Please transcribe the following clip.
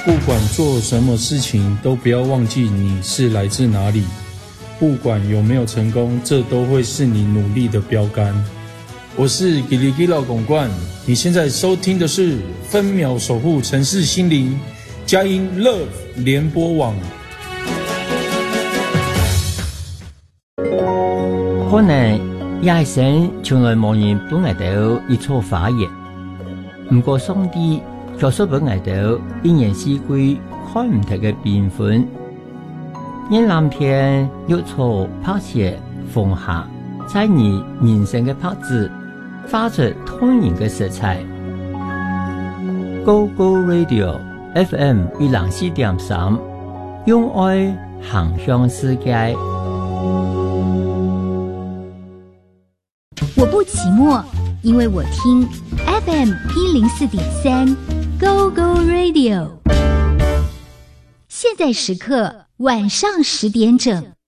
不管做什么事情，都不要忘记你是来自哪里。不管有没有成功，这都会是你努力的标杆。我是吉里吉老公冠，你现在收听的是分秒守护城市心灵佳音 Love 联播网。 可能也生從來冇人本嚟到一錯發言，唔過上帝卻說本嚟到一年四季看唔同嘅變換，因藍天有錯拍攝風下，在你人生嘅拍子發出通然嘅色彩。Go Go Radio FM 104.3，用愛行向世界。 我不寂寞，因为我听 FM 104.3 Go Go Radio。现在时刻晚上10点整。